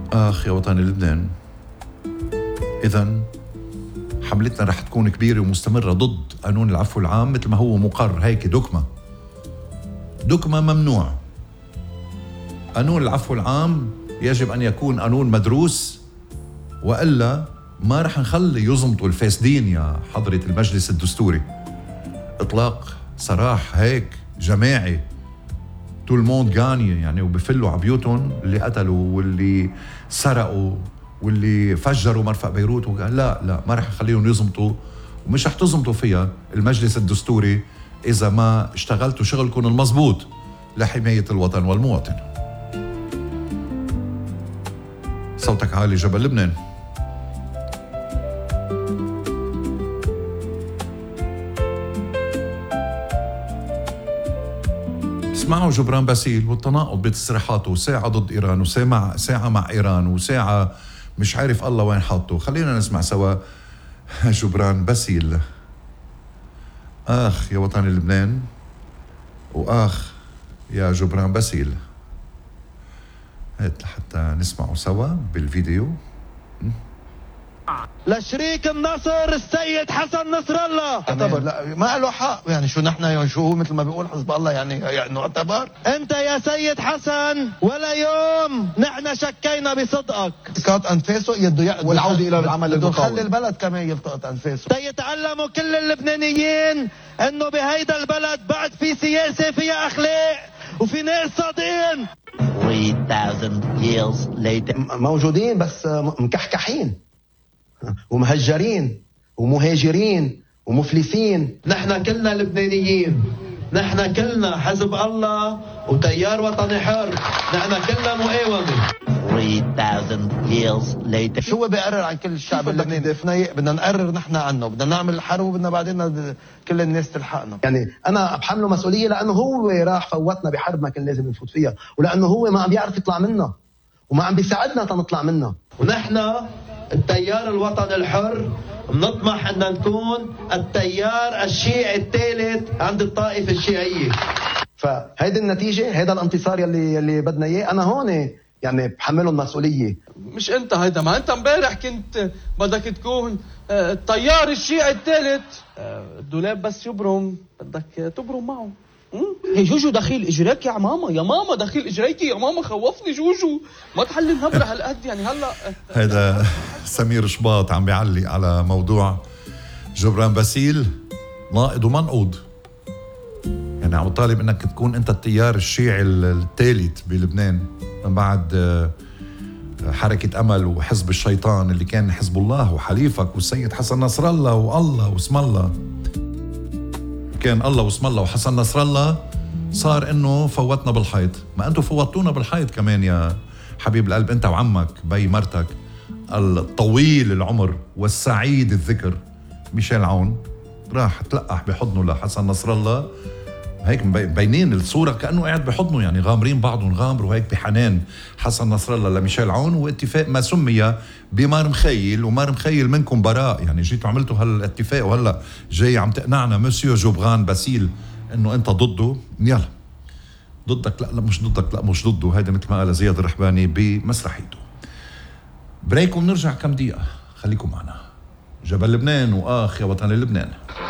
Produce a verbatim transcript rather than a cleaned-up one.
آخ يا وطني لبنان، إذن حملتنا رح تكون كبيرة ومستمرة ضد قانون العفو العام مثل ما هو مقرر، هيك دكمة دكمة ممنوع. قانون العفو العام يجب أن يكون قانون مدروس، وإلا ما رح نخلي يزمطوا الفاسدين يا حضرة المجلس الدستوري. إطلاق سراح هيك جماعي تو الموند غاني يعني، وبفلوا عبيوتهم اللي قتلوا واللي سرقوا واللي فجروا مرفأ بيروت، وقال لا لا ما رح نخليهم يزمطوا، ومش رح تزمطوا فيها المجلس الدستوري إذا ما اشتغلتوا شغلكم المضبوط لحماية الوطن والمواطن. صوتك عالي جبل لبنان. اسمعوا جبران باسيل والتناقض بتصريحاته، ساعة ضد إيران وساعة ساعة مع إيران وساعة مش عارف الله وين حاطه. خلينا نسمع سوا جبران باسيل. آخ يا وطني لبنان، وآخ يا جبران باسيل. هات لحتى نسمعه سوا بالفيديو. لشريك النصر السيد حسن نصر الله يعتبر لا ما له حق يعني، شو نحن شو هو مثل ما بيقول حزب الله يعني يعني نعتبر. انت يا سيد حسن ولا يوم نحن شكينا بصدقك. التقاط انفاسه يده والعوده الى العمل بده المقاوم. يخلي البلد كمان يلتقط انفاسه. تيتعلموا كل اللبنانيين انه بهيدا البلد بعد في سياسه فيها اخلاق وفي ناس صادقين. three thousand years later موجودين بس مكحكحين ومهجرين ومهاجرين ومفلسين. نحن كلنا لبنانيين، نحن كلنا حزب الله وتيار وطني حر، نحن كلنا مقاومه. three thousand years later شو بيقرر عن كل الشعب اللبناني؟ بدنا نقرر نحن عنه، بدنا نعمل الحرب وبدنا بعدين كل الناس تلحقنا. يعني انا بحمله مسؤوليه لانه هو راح فوتنا بحرب ما كان لازم نفوت فيها، ولانه هو ما عم بيعرف يطلع منها وما عم بيساعدنا تنطلع منها. ونحن التيار الوطني الحر بنطمح ان نكون التيار الشيعي الثالث عند الطائفه الشيعيه. فهيدي النتيجه، هيدا الانتصار يلي يلي بدنا اياه. انا هون يعني بحملهم مسؤوليه. مش انت هيدا، ما انت امبارح كنت بدك تكون التيار الشيعي الثالث. الدولاب بس يبرم بدك تبرم معه. هي جوجو دخيل اجريك يا ماما، يا ماما دخيل اجريكي يا ماما، خوفني جوجو، ما تحل نهبره هالقد يعني. هلا هذا سمير شباط عم بيعلق على موضوع جبران باسيل ناقض ومنقوض. يعني عم طالب انك تكون انت التيار الشيعي الثالث بلبنان من بعد حركة أمل وحزب الشيطان اللي كان حزب الله وحليفك والسيد حسن نصر الله والله واسم الله. كان الله واسم الله وحسن نصر الله، صار انه فوتنا بالحيط. ما انتم فوتونا بالحيط كمان يا حبيب القلب، انت وعمك بي مرتك الطويل العمر والسعيد الذكر ميشيل عون راح تلقح بحضنه لحسن نصر الله، هيك مبينين الصورة كأنه قاعد بحضنه، يعني غامرين بعضهم غامروا هيك بحنان حسن نصر الله لميشيل عون. واتفاق ما سمي بمار مخيل، ومار مخيل منكم براء. يعني جيتوا عملتوا هالاتفاق وهلا جاي عم تقنعنا مسيو جبران باسيل انه انت ضده. يلا ضدك، لا لا مش ضدك، لا مش ضده. هيدا مثل ما قال زياد الرحباني بمسرحيته. بريك ونرجع كم دقيقة، خليكم معنا. جبل لبنان وآخ يا وطن لبنان.